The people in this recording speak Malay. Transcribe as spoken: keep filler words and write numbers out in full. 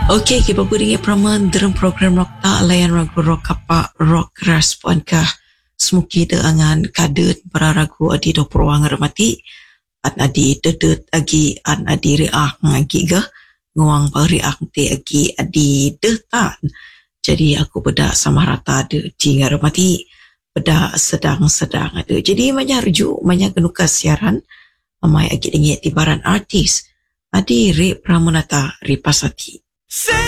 Okey, kita beri praman dalam program rock tak layan ragu rock apa rock respon ke smuki dengan kadet para ragu adi do peruang remati an adi dedet agi an adi reak ngagi ke nguang pariak te agi adi detan. Jadi aku beda sama rata de di ngaremati beda sedang-sedang ada. Jadi banyak rujuk banyak genuka siaran amai agi dengit tibaran artis adi re pramunata ripasati. Say